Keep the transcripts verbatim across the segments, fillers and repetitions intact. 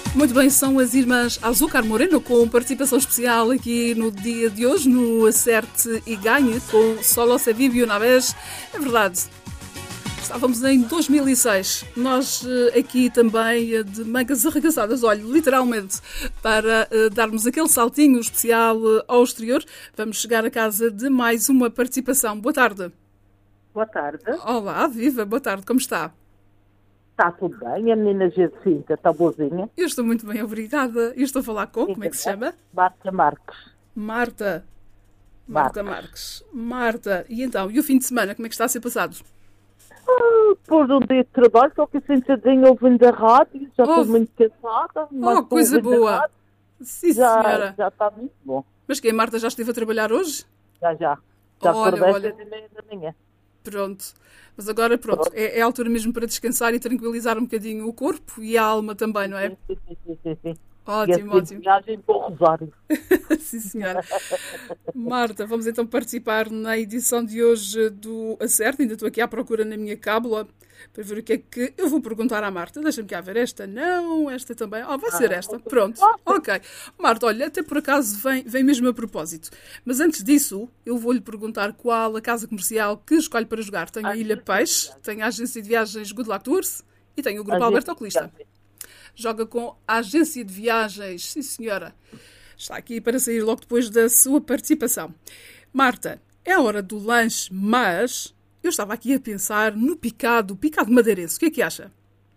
Muito bem, são as irmãs Azúcar Moreno com participação especial aqui no dia de hoje no Acerte e Ganhe com Solo se vive una vez. É verdade, estávamos em dois mil e seis, nós aqui também de mangas arregaçadas, olha, literalmente, para uh, darmos aquele saltinho especial uh, ao exterior. Vamos chegar a casa de mais uma participação. Boa tarde. Boa tarde. Olá, viva, boa tarde, como está? Está tudo bem, a menina Jacinta está boazinha. Eu estou muito bem, obrigada. Eu estou a falar com, como é que se chama? Marta Marques. Marta. Marta Marques. Marta. E então, e o fim de semana, como é que está a ser passado? Ah, por um dia de trabalho, estou aqui sentadinha ouvindo da rádio, já estou Oh. muito cansada. mas Oh, coisa ouvindo a boa. rádio, Sim, Já, senhora. já está muito bom. Mas que a Marta já esteve a trabalhar hoje? Já, já. Já Olha, acordei olha. às seis e meia da manhã. Pronto. Mas agora, pronto, Pronto. é, é a altura mesmo para descansar e tranquilizar um bocadinho o corpo e a alma também, não é? Sim, sim, sim, sim, sim. Ótimo, e a seguir ótimo. viagem para o Rosário. Sim, senhora. Marta, vamos então participar na edição de hoje do Acerte. Ainda estou aqui à procura na minha cábula para ver o que é que eu vou perguntar à Marta. Deixa-me cá ver esta. Não, esta também. Oh, vai ser esta. Pronto. Ok. Marta, olha, até por acaso vem, vem mesmo a propósito. Mas antes disso, eu vou-lhe perguntar qual a casa comercial que escolhe para jogar. Tenho a Ilha Peixe, tenho a agência de viagens Good Luck Tours e tenho o Grupo Alberto Oculista. Joga com a agência de viagens, sim senhora. Está aqui para sair logo depois da sua participação. Marta, é a hora do lanche, mas eu estava aqui a pensar no picado, picado madeirense. O que é que acha?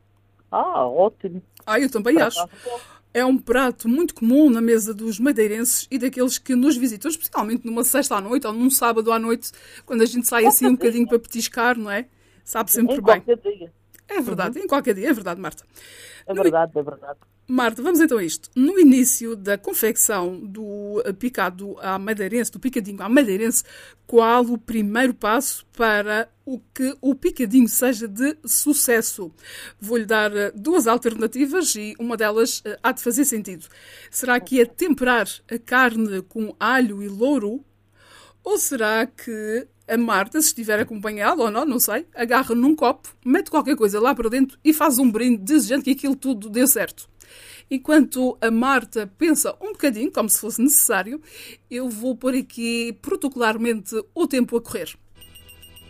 Ah, ótimo. Ah, eu também acho. É um prato muito comum na mesa dos madeirenses e daqueles que nos visitam, especialmente numa sexta à noite ou num sábado à noite, quando a gente sai assim um bocadinho para petiscar, não é? Sabe sempre Em bem. qualquer dia. É verdade, em qualquer dia, é verdade, Marta. É No- verdade, é verdade. Marta, vamos então a isto. No início da confecção do eh, picado à madeirense, do picadinho à madeirense, qual o primeiro passo para o que o picadinho seja de sucesso? Vou-lhe dar eh, duas alternativas e uma delas eh, há de fazer sentido. Será que é temperar a carne com alho e louro? Ou será que a Marta, se estiver acompanhada ou não, não sei, agarra num copo, mete qualquer coisa lá para dentro e faz um brinde desejando que aquilo tudo dê certo? Enquanto a Marta pensa um bocadinho, como se fosse necessário, eu vou pôr aqui protocolarmente o tempo a correr.